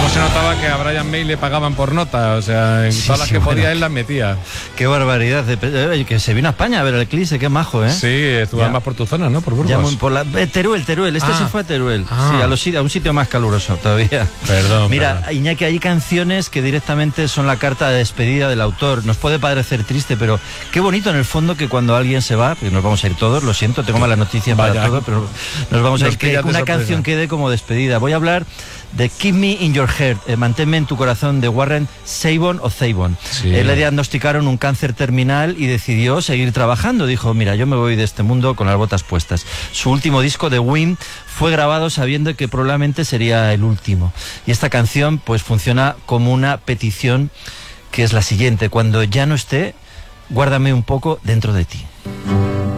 se notaba que a Brian May le pagaban por nota, o sea, en todas las que podía él las metía. Qué barbaridad, que se vino a España a ver el Eclipse, qué majo, ¿eh? Sí, estuvo más por tu zona, ¿no? Por Burgos. Teruel, se fue a Teruel, sí, a un sitio más caluroso todavía. Perdón. Mira, Iñaki, hay canciones que directamente son la carta de despedida del autor. Nos puede parecer triste, pero qué bonito en el fondo que cuando alguien se va, que nos vamos a ir todos, lo siento, tengo malas noticias para todo, pero nos vamos a ir, que una canción quede como despedida. Voy a hablar de Keep Me in Your Heart, manténme en tu corazón, de Warren Zevon. Sí. Le diagnosticaron un cáncer terminal y decidió seguir trabajando. Dijo, mira, yo me voy de este mundo con las botas puestas. Su último disco, The Wind, fue grabado sabiendo que probablemente sería el último. Y esta canción pues funciona como una petición, que es la siguiente: cuando ya no esté, guárdame un poco dentro de ti.